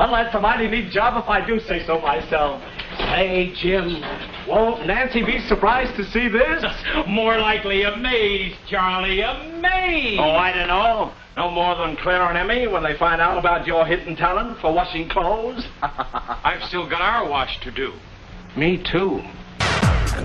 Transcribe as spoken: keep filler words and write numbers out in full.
Well, that's a mighty neat job if I do say so myself. Hey, Jim, won't Nancy be surprised to see this? More likely amazed, Charlie, amazed. Oh, I don't know. No more than Claire and Emmy when they find out about your hidden talent for washing clothes. I've still got our wash to do. Me too.